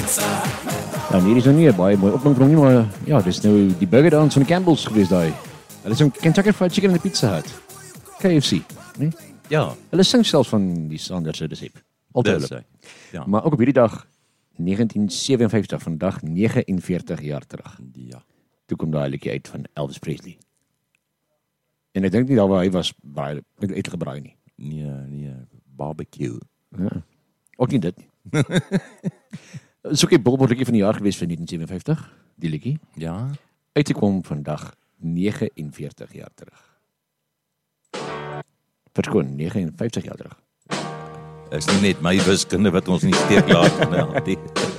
Ja, hier is nou nie 'n baie mooi opname nie, maar ja, dis nou die burger dance van die Campbells gewees daai. Hulle is 'n Kentucky Fried Chicken en 'n Pizza Hut. KFC, nee? Ja, Hulle sing selfs van die Sanders se resep. Altyd dis hulle. hy. Ja. Maar ook op hierdie dag 1957, vandag 49 jaar terug. Ja. Toe kom daai liedjie uit van Elvis Presley. En ek dink nie daar waar hy was braai uitgebraai nie. Nee, barbecue. Ja. Ook nie dit nie. Dis ook 'n Billboard liedjie van die jaar gewees vir 1957, die liedjie. Ja. Uitgekom vandag 49 jaar terug. Verskoon, 59 jaar terug. Is nie net my wiskunde wat ons nie steek laat nie.